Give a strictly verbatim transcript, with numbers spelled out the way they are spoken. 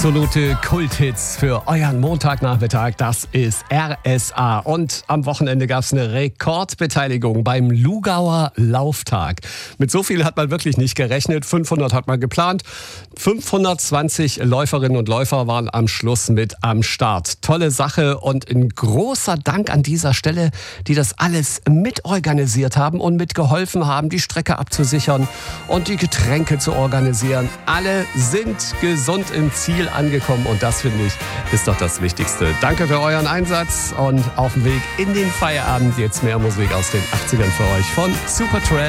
Absolute Kulthits für euren Montagnachmittag, das ist R S A. Und am Wochenende gab es eine Rekordbeteiligung beim Lugauer Lauftag. Mit so viel hat man wirklich nicht gerechnet. fünfhundert hat man geplant. fünfhundertzwanzig Läuferinnen und Läufer waren am Schluss mit am Start. Tolle Sache und ein großer Dank an dieser Stelle, die das alles mitorganisiert haben und mitgeholfen haben, die Strecke abzusichern und die Getränke zu organisieren. Alle sind gesund im Ziel angekommen und das, finde ich, ist doch das Wichtigste. Danke für euren Einsatz und auf dem Weg in den Feierabend jetzt mehr Musik aus den achtzigern für euch von Supertramp.